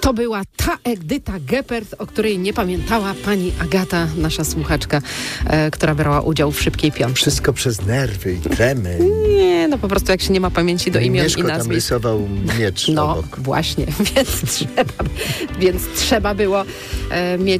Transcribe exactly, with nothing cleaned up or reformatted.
to była ta Edyta Geppert, o której nie pamiętała pani Agata, nasza słuchaczka, e, która brała udział w Szybkiej Piątce. Wszystko przez nerwy i tremy. Nie, no po prostu jak się nie ma pamięci do imion Mieszko i nazwisk. tam rysował miecz No obok. właśnie, więc trzeba, więc trzeba było e, mieć